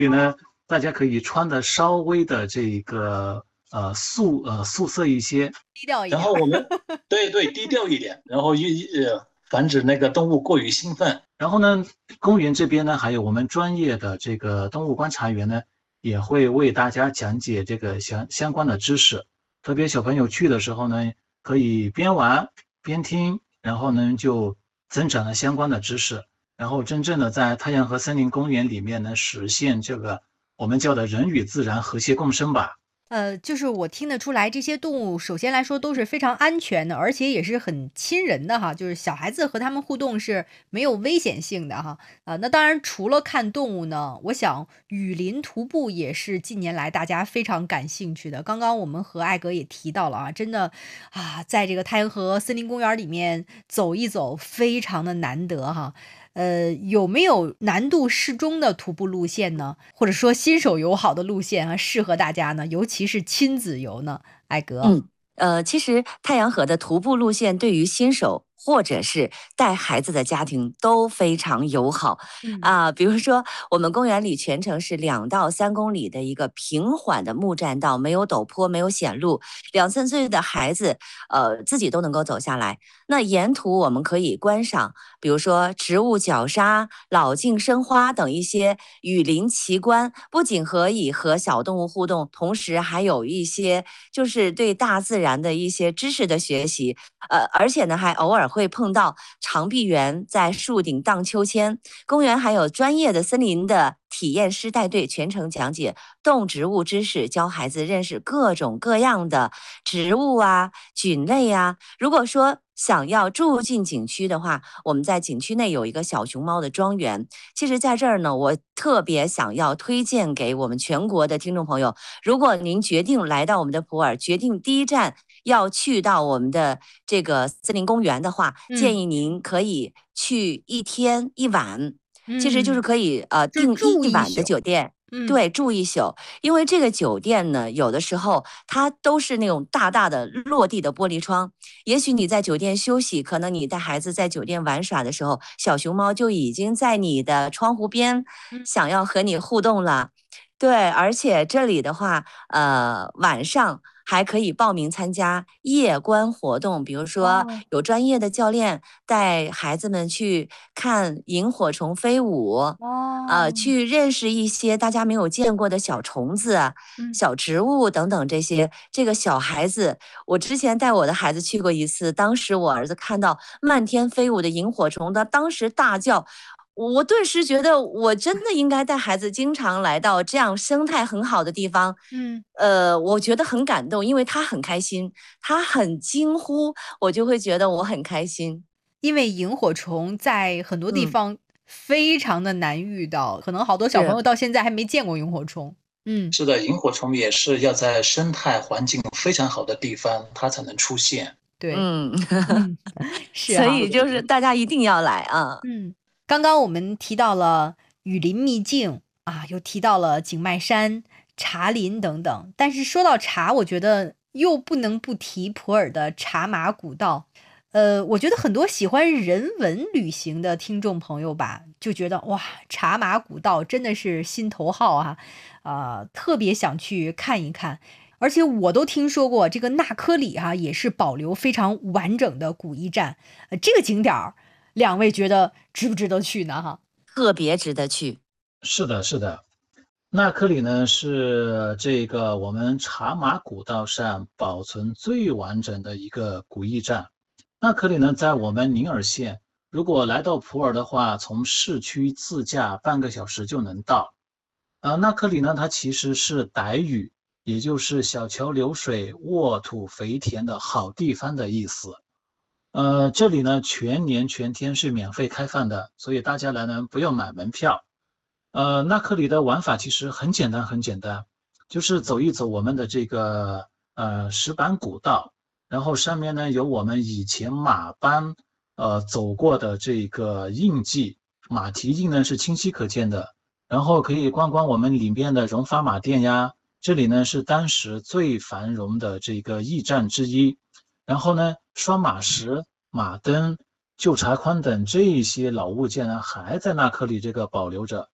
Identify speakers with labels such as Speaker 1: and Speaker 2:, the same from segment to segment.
Speaker 1: 所以呢，大家可以穿的稍微的这个素色一些，
Speaker 2: 低调一点儿。
Speaker 1: 然后我们对低调一点，然后防止那个动物过于兴奋。然后呢，公园这边呢，还有我们专业的这个动物观察员呢，也会为大家讲解这个相关的知识。特别小朋友去的时候呢，可以边玩边听，然后呢就增长了相关的知识，然后真正的在太阳河森林公园里面呢，实现这个我们叫的人与自然和谐共生吧。
Speaker 2: 就是我听得出来，这些动物首先来说都是非常安全的，而且也是很亲人的哈，就是小孩子和他们互动是没有危险性的哈。那当然除了看动物呢，我想雨林徒步也是近年来大家非常感兴趣的。刚刚我们和艾格也提到了啊，真的啊，在这个太阳河森林公园里面走一走，非常的难得哈。有没有难度适中的徒步路线呢？或者说新手友好的路线啊，适合大家呢？尤其是亲子游呢？艾格。
Speaker 3: 其实太阳河的徒步路线对于新手或者是带孩子的家庭都非常友好
Speaker 2: 嗯，
Speaker 3: 比如说，我们公园里全程是2到3公里的一个平缓的木栈道，没有陡坡，没有险路，2、3岁的孩子自己都能够走下来。那沿途我们可以观赏，比如说植物绞杀、老茎生花等一些雨林奇观，不仅可以和小动物互动，同时还有一些就是对大自然的一些知识的学习。而且呢，还偶尔会碰到长臂猿在树顶荡秋千。公园还有专业的森林的体验师带队，全程讲解动植物知识，教孩子认识各种各样的植物啊、菌类啊。如果说想要住进景区的话，我们在景区内有一个小熊猫的庄园。其实，在这儿呢，我特别想要推荐给我们全国的听众朋友，如果您决定来到我们的普洱，决定第一站要去到我们的这个森林公园的话，建
Speaker 2: 嗯，
Speaker 3: 议您可以去1天1晚，其实就是
Speaker 2: 嗯，
Speaker 3: 可以
Speaker 2: 就是
Speaker 3: 订
Speaker 2: 住一宿。
Speaker 3: 一晚的酒店。
Speaker 2: 嗯，
Speaker 3: 对，住一宿，因为这个酒店呢，有的时候它都是那种大大的落地的玻璃窗。也许你在酒店休息，可能你带孩子在酒店玩耍的时候，小熊猫就已经在你的窗户边
Speaker 2: 嗯，
Speaker 3: 想要和你互动了。对，而且这里的话，晚上还可以报名参加夜观活动，比如说
Speaker 2: 哦，
Speaker 3: 有专业的教练带孩子们去看萤火虫飞舞，
Speaker 2: 哦，
Speaker 3: 去认识一些大家没有见过的小虫子啊、
Speaker 2: 嗯。
Speaker 3: 小植物等等这些。这个小孩子，我之前带我的孩子去过一次，当时我儿子看到漫天飞舞的萤火虫，他当时大叫。我顿时觉得，我真的应该带孩子经常来到这样生态很好的地方。
Speaker 2: 嗯。
Speaker 3: 我觉得很感动，因为他很开心，他很惊呼，我就会觉得我很开心。
Speaker 2: 因为萤火虫在很多地
Speaker 3: 嗯，
Speaker 2: 方非常的难遇到，可能好多小朋
Speaker 3: 是。
Speaker 2: 友到现在还没见过萤火虫。嗯，
Speaker 1: 是的，萤火虫也是要在生态环境非常好的地方，它才能出现。
Speaker 2: 对，
Speaker 3: 嗯，
Speaker 2: 嗯，是
Speaker 3: 所
Speaker 2: 哈。
Speaker 3: 以就是大家一定要来啊。
Speaker 2: 嗯，刚刚我们提到了雨林秘境啊，又提到了景迈山、茶林等等，但是说到茶，我觉得又不能不提普洱的茶马古道。我觉得很多喜欢人文旅行的听众朋友吧，就觉得哇，茶马古道真的是心头好啊，特别想去看一看。而且我都听说过这个纳科里哈、也是保留非常完整的古驿站，这个景点儿两位觉得值不值得去呢？哈，
Speaker 3: 特别值得去。
Speaker 1: 是的，是的。那克里呢是这个我们茶马古道上保存最完整的一个古驿站。那克里呢在我们宁洱县，如果来到普洱的话，从市区自驾半个小时就能到。那克里呢它其实是傣语，也就是小桥流水、沃土肥田的好地方的意思。这里呢全年全天是免费开放的，所以大家来呢不用买门票。那克里的玩法其实很简单，很简单，就是走一走我们的这个石板古道，然后上面呢有我们以前马班走过的这个印记，马蹄印呢是清晰可见的，然后可以逛逛我们里面的荣发马店呀，这里呢是当时最繁荣的这个驿站之一，然后呢拴马石、马灯、旧茶筐等这些老物件呢还在那克里这个保留着。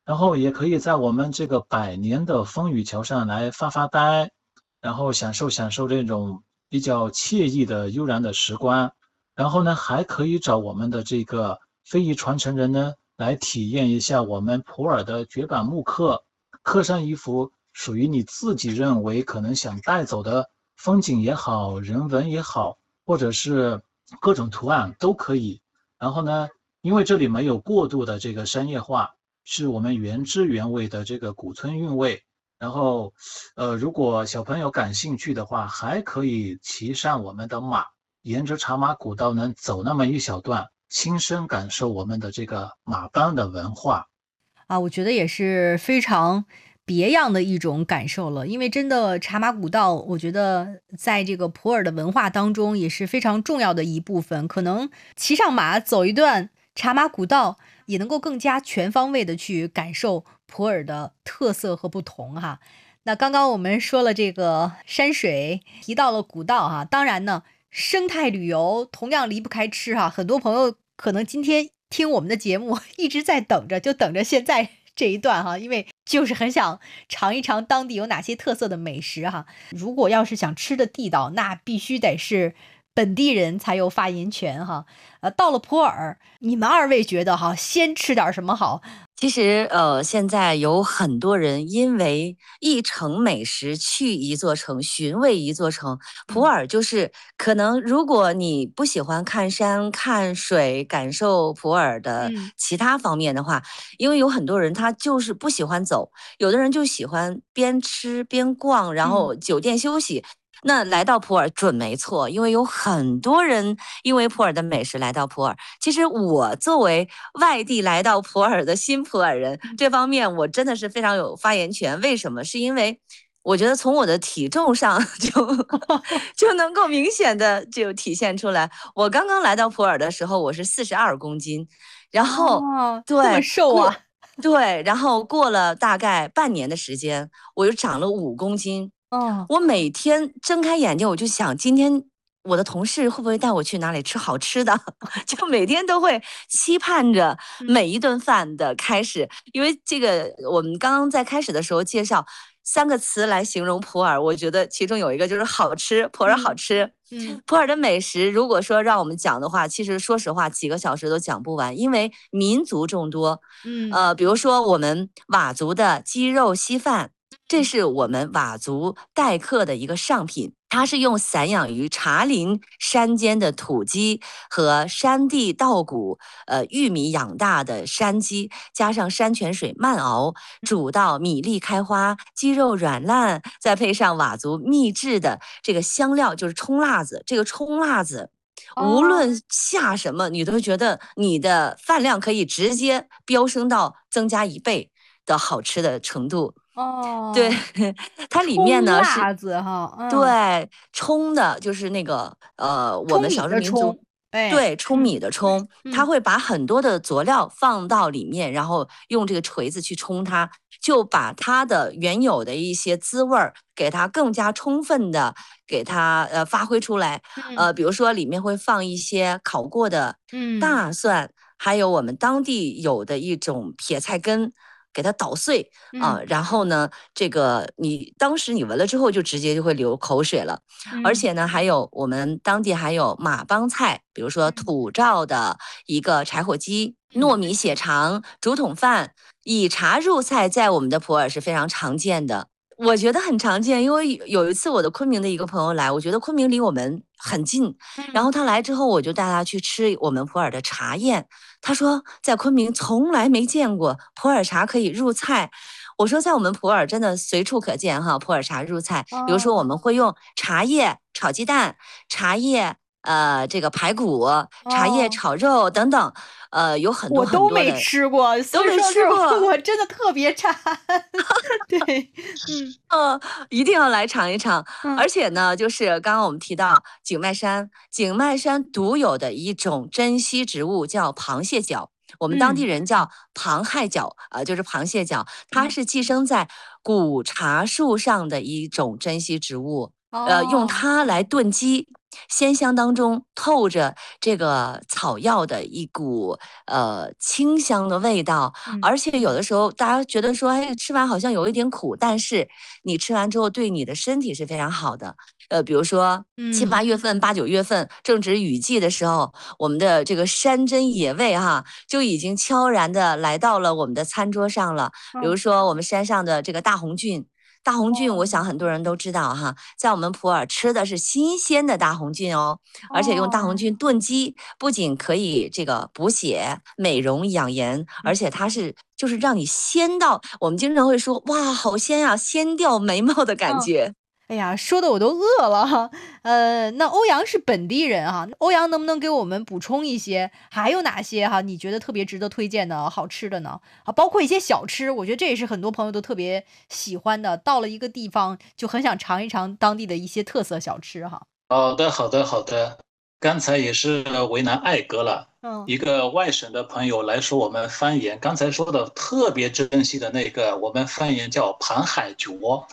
Speaker 1: 然后也可以在我们这个百年的风雨桥上来发发呆，然后享受享受这种比较惬意的悠然的时光。然后呢，还可以找我们的这个非遗传承人呢，来体验一下我们普洱的绝版木刻，刻上一幅属于你自己认为可能想带走的风景也好，人文也好，或者是各种图案都可以。然后呢，因为这里没有过度的这个商业化，是我们原汁原味的这个古村韵味。然后，如果小朋友感兴趣的话，还可以骑上我们的马，沿着茶马古道呢走那么一小段，亲身感受我们的这个马帮的文化。
Speaker 2: 我觉得也是非常别样的一种感受了。因为真的茶马古道，我觉得在这个普洱的文化当中也是非常重要的一部分。可能骑上马走一段茶马古道，也能够更加全方位的去感受普洱的特色和不同哈。那刚刚我们说了这个山水，提到了古道哈，当然呢，生态旅游同样离不开吃哈。很多朋友可能今天听我们的节目一直在等着，就等着现在这一段哈，因为就是很想尝一尝当地有哪些特色的美食哈。如果要是想吃的地道，那必须得是本地人才有发言权哈。到了普洱，你们二位觉得哈，先吃点什么好？
Speaker 3: 其实，现在有很多人因为一城美食去一座城，寻味一座城。普洱就是可能，如果你不喜欢看山看水，感受普洱的其他方面的话，因为有很多人他就是不喜欢走，有的人就喜欢边吃边逛，然后酒店休息。那来到普洱准没错，因为有很多人因为普洱的美食来到普洱。其实我作为外地来到普洱的新普洱人，这方面我真的是非常有发言权。为什么？是因为我觉得从我的体重上就能够明显的就体现出来。我刚刚来到普洱的时候，我是42公斤，然后
Speaker 2: 这么瘦啊？
Speaker 3: 对，然后过了大概半年的时间，我又长了5公斤。我每天睁开眼睛，我就想今天我的同事会不会带我去哪里吃好吃的，就每天都会期盼着每一顿饭的开始。因为这个我们刚刚在开始的时候介绍3个词来形容普洱，我觉得其中有一个就是好吃，普洱好吃。普洱的美食，如果说让我们讲的话，其实说实话几个小时都讲不完，因为民族众多。比如说我们佤族的鸡肉稀饭，这是我们佤族待客的一个上品，它是用散养于茶林山间的土鸡和山地稻谷、玉米养大的山鸡，加上山泉水慢熬，煮到米粒开花，鸡肉软烂，再配上佤族秘制的这个香料，就是冲辣子。这个冲辣子，无论下什么，你都觉得你的饭量可以直接飙升到增加1倍的好吃的程度。对，它里面呢是
Speaker 2: 辣子哈，
Speaker 3: 对，冲的就是那个我们少数民族对冲米的冲，它会把很多的佐料放到里面，然后用这个锤子去冲它，就把它的原有的一些滋味儿给它更加充分的给它发挥出来。比如说里面会放一些烤过的大蒜，还有我们当地有的一种撇菜根。给它捣碎然后呢，这个当时你闻了之后就直接就会流口水了。而且呢，还有我们当地还有马帮菜，比如说土灶的一个柴火鸡、糯米血肠、竹筒饭，以茶入菜，在我们的普洱是非常常见的。我觉得很常见，因为有一次我的昆明的一个朋友来，我觉得昆明离我们很近，然后他来之后，我就带他去吃我们普洱的茶宴。他说在昆明从来没见过普洱茶可以入菜。我说在我们普洱真的随处可见哈，普洱茶入菜。比如说我们会用茶叶炒鸡蛋、茶叶这个排骨、茶叶炒肉等等。有很多很多的，
Speaker 2: 我都没吃过，
Speaker 3: 都没吃过，
Speaker 2: 我真的特别馋。对，
Speaker 3: 一定要来尝一尝。而且呢，就是刚刚我们提到景迈山独有的一种珍稀植物叫螃蟹角，我们当地人叫螃蟹角就是螃蟹角，它是寄生在古茶树上的一种珍稀植物。用它来炖鸡。 鲜香当中透着这个草药的一股清香的味道，而且有的时候大家觉得说，哎，吃完好像有一点苦，但是你吃完之后对你的身体是非常好的。比如说7、8月份、8、9月份正值雨季的时候，我们的这个山珍野味哈，就已经悄然的来到了我们的餐桌上了。比如说我们山上的这个大红菌。大红菌，我想很多人都知道哈，在我们普洱吃的是新鲜的大红菌哦，而且用大红菌炖鸡，不仅可以这个补血、美容、养颜，而且它就是让你鲜到，我们经常会说，哇，好鲜啊，鲜掉眉毛的感觉。
Speaker 2: 哎呀，说的我都饿了哈。那欧阳是本地人哈，欧阳能不能给我们补充一些，还有哪些哈你觉得特别值得推荐的好吃的呢？啊，包括一些小吃，我觉得这也是很多朋友都特别喜欢的。到了一个地方就很想尝一尝当地的一些特色小吃哈。
Speaker 1: 好的，好的，好的。刚才也是为难艾哥了。一个外省的朋友来说我们方言，刚才说的特别珍惜的那个，我们方言叫盘海脚。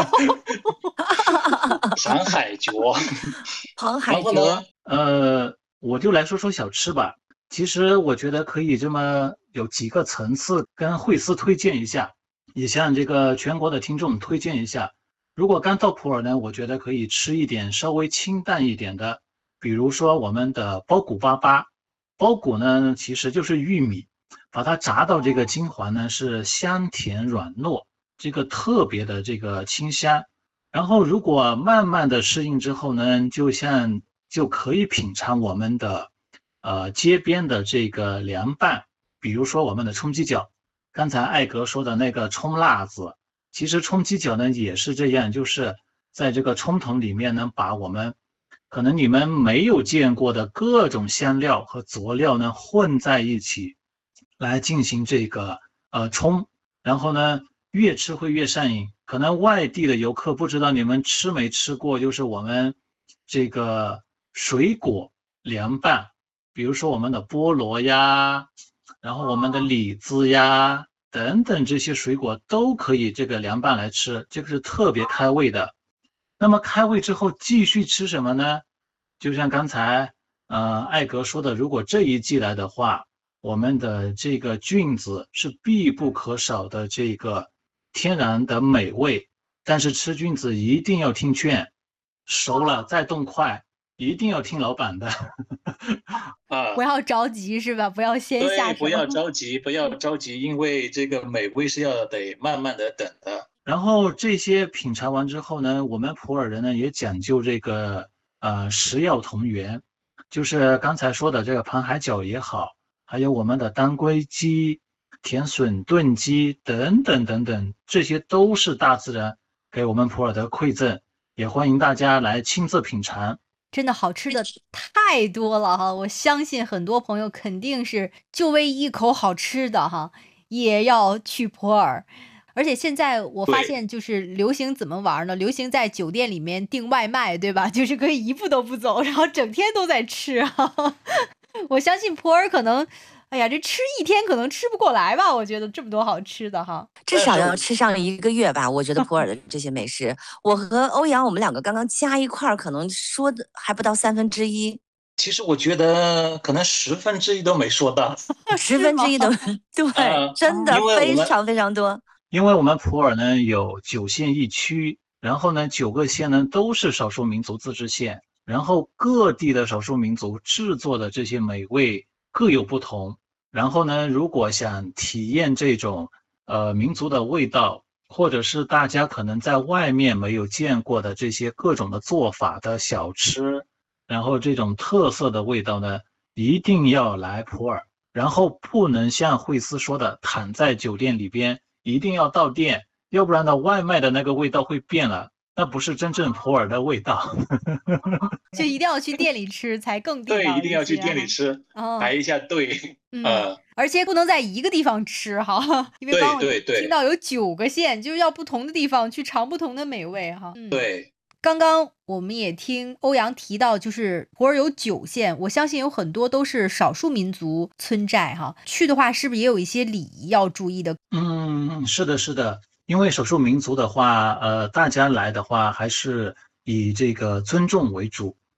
Speaker 1: 盘海脚。
Speaker 3: 盘海
Speaker 1: 然后
Speaker 3: 脚。
Speaker 1: 呢，我就来说说小吃吧。其实我觉得可以这么有几个层次跟惠思推荐一下，也向这个全国的听众推荐一下。如果刚到普洱呢，我觉得可以吃一点稍微清淡一点的，比如说我们的包谷粑粑。包谷呢其实就是玉米，把它炸到这个金黄呢是香甜软糯，这个特别的这个清香。然后如果慢慢的适应之后呢，就可以品尝我们的街边的这个凉拌，比如说我们的冲鸡脚。刚才艾格说的那个冲辣子，其实冲鸡脚呢也是这样，就是在这个冲桶里面呢，把我们可能你们没有见过的各种香料和佐料呢混在一起来进行这个冲，然后呢越吃会越上瘾。可能外地的游客不知道你们吃没吃过，就是我们这个水果凉拌，比如说我们的菠萝呀，然后我们的李子呀等等，这些水果都可以这个凉拌来吃，这个是特别开胃的。那么开胃之后继续吃什么呢？就像刚才艾格说的，如果这一季来的话，我们的这个菌子是必不可少的这个天然的美味，但是吃菌子一定要听劝，熟了再动筷，一定要听老板的。
Speaker 2: 不要着急是吧？不要先下手。
Speaker 1: 对，不要着急，不要着急，因为这个美味是要得慢慢的等的。然后这些品尝完之后呢，我们普洱人呢也讲究这个食药同源，就是刚才说的这个盘海饺也好，还有我们的当归鸡、甜笋炖鸡等等等等，这些都是大自然给我们普洱的馈赠，也欢迎大家来亲自品尝。
Speaker 2: 真的好吃的太多了哈，我相信很多朋友肯定是就为一口好吃的哈，也要去普洱。而且现在我发现就是流行怎么玩呢？流行在酒店里面订外卖，对吧？就是可以一步都不走，然后整天都在吃啊。我相信普洱可能，哎呀，这吃一天可能吃不过来吧？我觉得这么多好吃的哈，
Speaker 3: 至少要吃上1个月吧。我觉得普洱的这些美食，我和欧阳我们2个刚刚加一块儿，可能说的还不到1/3。
Speaker 1: 其实我觉得可能1/10都没说到
Speaker 3: ，1/10都对，真的非常非常多。
Speaker 1: 因为我们普洱呢有9县1区，然后呢9个县呢都是少数民族自治县，然后各地的少数民族制作的这些美味各有不同。然后呢，如果想体验这种民族的味道，或者是大家可能在外面没有见过的这些各种的做法的小吃，然后这种特色的味道呢，一定要来普洱，然后不能像惠思说的躺在酒店里边，一定要到店，要不然呢外卖的那个味道会变了，那不是真正普洱的味道。
Speaker 2: 就一定要去店里吃才更地道。
Speaker 1: 对，一定要去店里吃，排一下队。
Speaker 2: 而且不能在一个地方吃哈，因为刚刚听到有9个县，就是要不同的地方去尝不同的美味哈。
Speaker 1: 对。
Speaker 2: 刚刚我们也听欧阳提到，就是普洱有9县，我相信有很多都是少数民族村寨哈。去的话，是不是也有一些礼仪要注意的？
Speaker 1: 是的，是的。因为少数民族的话，大家来的话还是以这个尊重为主。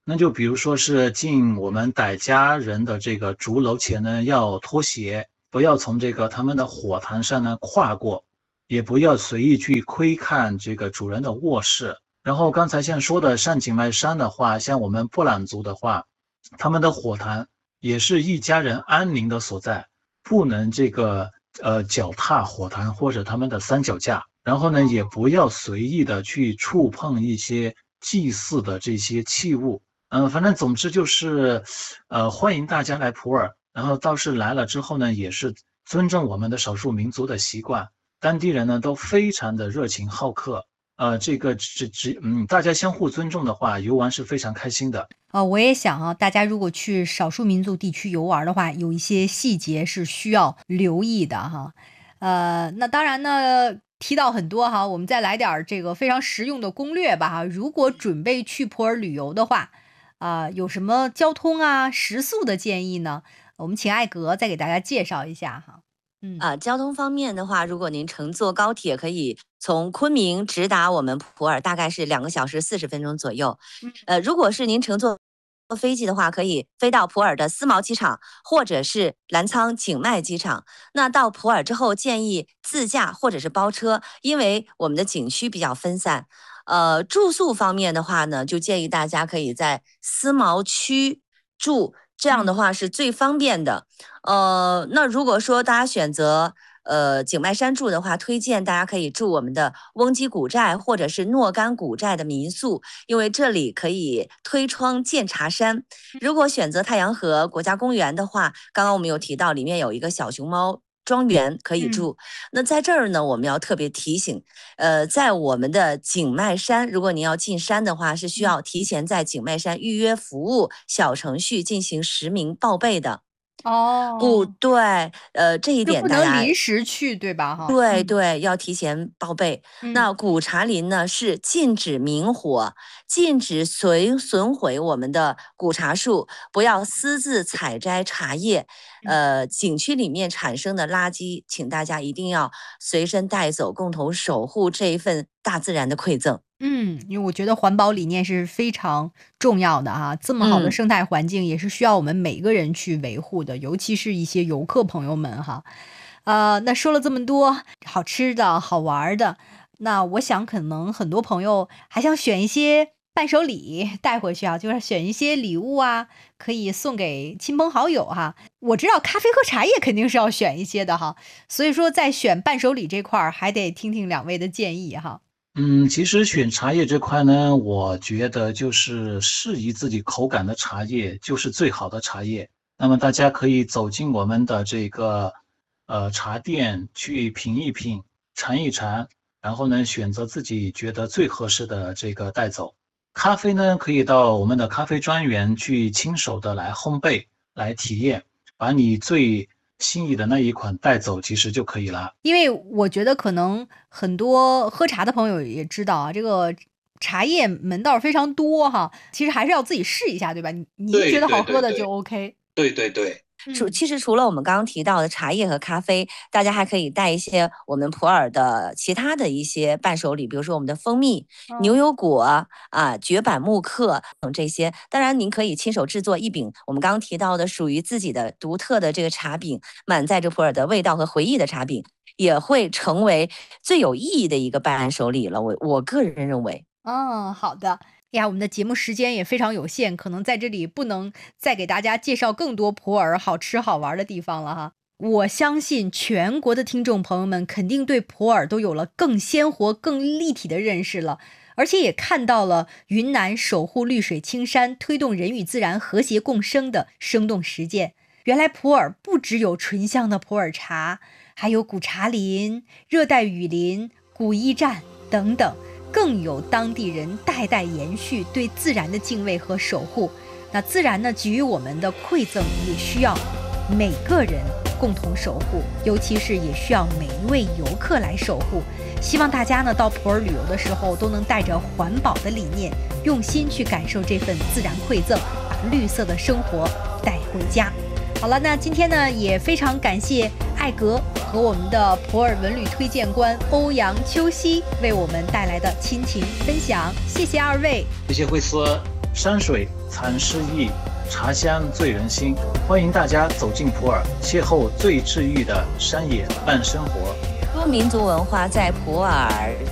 Speaker 1: 那就比如说是进我们傣家人的这个竹楼前呢，要脱鞋，不要从这个他们的火坛上呢跨过，也不要随意去窥看这个主人的卧室。然后刚才像说的上景迈山的话，像我们布朗族的话，他们的火坛也是一家人安宁的所在，不能这个脚踏火坛或者他们的三脚架。然后呢，也不要随意的去触碰一些祭祀的这些器物。反正总之就是，欢迎大家来普洱。然后倒是来了之后呢，也是尊重我们的少数民族的习惯，当地人呢都非常的热情好客。大家相互尊重的话，游玩是非常开心的。
Speaker 2: 我也想啊，大家如果去少数民族地区游玩的话，有一些细节是需要留意的哈。那当然呢，提到很多哈，我们再来点这个非常实用的攻略吧哈。如果准备去普洱旅游的话，有什么交通啊、食宿的建议呢？我们请艾格再给大家介绍一下哈。
Speaker 3: 交通方面的话，如果您乘坐高铁，可以从昆明直达我们普洱，大概是2个小时40分钟左右。如果是您乘坐飞机的话，可以飞到普洱的思茅机场，或者是澜沧景迈机场。那到普洱之后，建议自驾或者是包车，因为我们的景区比较分散。住宿方面的话呢，就建议大家可以在思茅区住，这样的话是最方便的。那如果说大家选择景迈山住的话，推荐大家可以住我们的翁基古寨或者是若干古寨的民宿，因为这里可以推窗见茶山。如果选择太阳河国家公园的话，刚刚我们有提到里面有一个小熊猫庄园可以住。那在这儿呢，我们要特别提醒，在我们的景迈山，如果您要进山的话，是需要提前在景迈山预约服务小程序进行实名报备的。对，这一点大家
Speaker 2: 不能临时去，对吧？哈，
Speaker 3: 对，要提前报备。那古茶林呢，是禁止明火，禁止损毁我们的古茶树，不要私自采摘茶叶。景区里面产生的垃圾，请大家一定要随身带走，共同守护这一份大自然的馈赠。
Speaker 2: 因为我觉得环保理念是非常重要的哈，这么好的生态环境也是需要我们每个人去维护的，尤其是一些游客朋友们哈。那说了这么多好吃的好玩的，那我想可能很多朋友还想选一些伴手礼带回去啊，就是选一些礼物啊，可以送给亲朋好友哈。我知道咖啡和茶叶肯定是要选一些的哈，所以说在选伴手礼这块儿还得听听两位的建议哈。
Speaker 1: 其实选茶叶这块呢，我觉得就是适宜自己口感的茶叶就是最好的茶叶。那么大家可以走进我们的这个茶店去品一品、尝一尝，然后呢选择自己觉得最合适的这个带走。咖啡呢，可以到我们的咖啡专园去亲手的来烘焙、来体验，把你最心仪的那一款带走其实就可以了。
Speaker 2: 因为我觉得可能很多喝茶的朋友也知道啊，这个茶叶门道非常多哈，其实还是要自己试一下，对吧？你觉得好喝的就 OK。
Speaker 4: 对。
Speaker 3: 其实除了我们刚刚提到的茶叶和咖啡，大家还可以带一些我们普洱的其他的一些伴手礼，比如说我们的蜂蜜、牛油果绝版木克等这些。当然，您可以亲手制作一饼我们刚刚提到的属于自己的独特的这个茶饼，满载着普洱的味道和回忆的茶饼，也会成为最有意义的一个伴手礼了。我个人认为。
Speaker 2: 好的。我们的节目时间也非常有限，可能在这里不能再给大家介绍更多普洱好吃好玩的地方了哈。我相信全国的听众朋友们肯定对普洱都有了更鲜活、更立体的认识了，而且也看到了云南守护绿水青山、推动人与自然和谐共生的生动实践。原来普洱不只有醇香的普洱茶，还有古茶林、热带雨林、古驿站等等，更有当地人代代延续对自然的敬畏和守护。那自然呢给予我们的馈赠，也需要每个人共同守护，尤其是也需要每一位游客来守护。希望大家呢到普洱旅游的时候，都能带着环保的理念，用心去感受这份自然馈赠，把绿色的生活带回家。好了，那今天呢也非常感谢艾格和我们的普洱文旅推荐官欧阳秋熙为我们带来的亲情分享，谢谢二位。
Speaker 1: 谢谢慧思。 山水藏诗意，茶香醉人心。欢迎大家走进普洱，邂逅最治愈的山野慢生活。
Speaker 3: 多民族文化在普洱